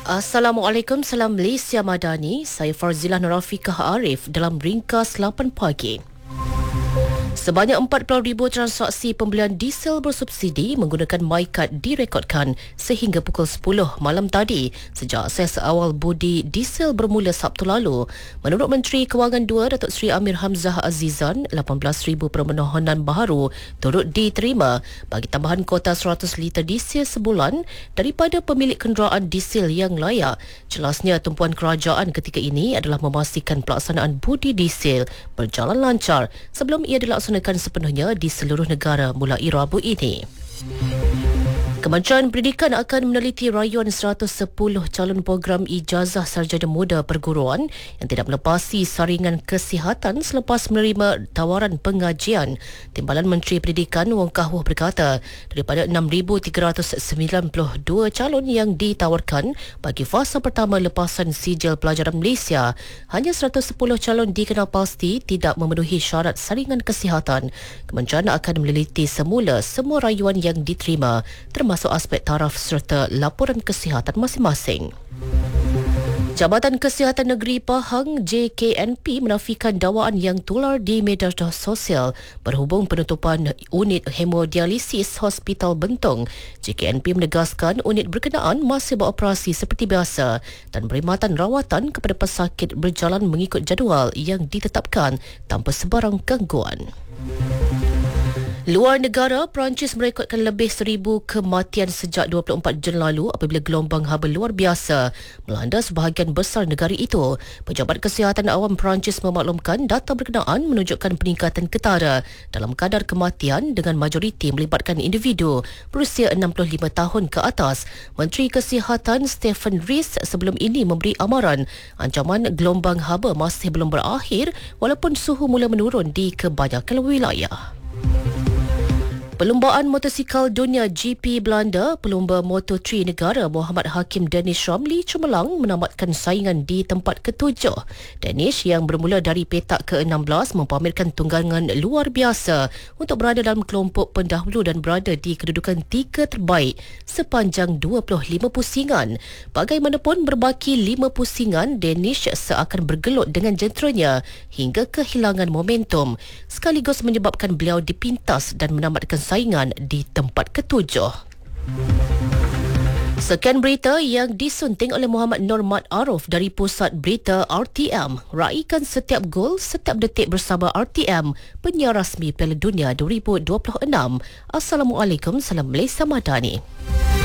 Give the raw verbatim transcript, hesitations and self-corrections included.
Assalamualaikum, salam Malaysia Madani. Saya Farzilah Nurafikah Arif dalam ringkas lapan pagi. Sebanyak empat puluh ribu transaksi pembelian diesel bersubsidi menggunakan MyCard direkodkan sehingga pukul sepuluh malam tadi sejak ses awal budi diesel bermula Sabtu lalu. Menurut Menteri Kewangan dua Datuk Seri Amir Hamzah Azizan, lapan belas ribu permohonan baharu turut diterima bagi tambahan kota seratus liter diesel sebulan daripada pemilik kenderaan diesel yang layak. Jelasnya tumpuan kerajaan ketika ini adalah memastikan pelaksanaan budi diesel berjalan lancar sebelum ia dilaksanakan sepenuhnya di seluruh negara mulai Rabu ini. Kementerian Pendidikan akan meneliti rayuan seratus sepuluh calon program ijazah sarjana muda perguruan yang tidak melepasi saringan kesihatan selepas menerima tawaran pengajian. Timbalan Menteri Pendidikan Wong Kah Wuh berkata, daripada enam ribu tiga ratus sembilan puluh dua calon yang ditawarkan bagi fasa pertama lepasan sijil pelajaran Malaysia, hanya seratus sepuluh calon dikenal pasti tidak memenuhi syarat saringan kesihatan. Kementerian akan meneliti semula semua rayuan yang diterima, termasuk masuk aspek taraf serta laporan kesihatan masing-masing. Jabatan Kesihatan Negeri Pahang J K N P menafikan dakwaan yang tular di media sosial berhubung penutupan unit hemodialisis Hospital Bentong. J K N P menegaskan unit berkenaan masih beroperasi seperti biasa dan perkhidmatan rawatan kepada pesakit berjalan mengikut jadual yang ditetapkan tanpa sebarang gangguan. Luar negara, Perancis merekodkan lebih seribu kematian sejak dua puluh empat Jun lalu apabila gelombang haba luar biasa melanda sebahagian besar negara itu. Pejabat Kesihatan Awam Perancis memaklumkan data berkenaan menunjukkan peningkatan ketara dalam kadar kematian dengan majoriti melibatkan individu berusia enam puluh lima tahun ke atas. Menteri Kesihatan Stephen Rees sebelum ini memberi amaran ancaman gelombang haba masih belum berakhir walaupun suhu mula menurun di kebanyakan wilayah. Perlumbaan motosikal dunia G P Belanda, pelumba Moto tiga negara Muhammad Hakim Danish Ramli cemerlang menamatkan saingan di tempat ketujuh. Danish yang bermula dari petak ke enam belas mempamerkan tunggangan luar biasa untuk berada dalam kelompok pendahulu dan berada di kedudukan tiga terbaik sepanjang dua puluh lima pusingan. Bagaimanapun berbaki lima pusingan, Danish seakan bergelut dengan jenteranya hingga kehilangan momentum sekaligus menyebabkan beliau dipintas dan menamatkan saingan di tempat ketujuh. Sekian berita yang disunting oleh Muhammad Nur Mat Aruf dari Pusat Berita R T M. Raikan setiap gol, setiap detik bersama R T M, penyiar rasmi Piala Dunia dua ribu dua puluh enam. Assalamualaikum, salam Malaysia Madani.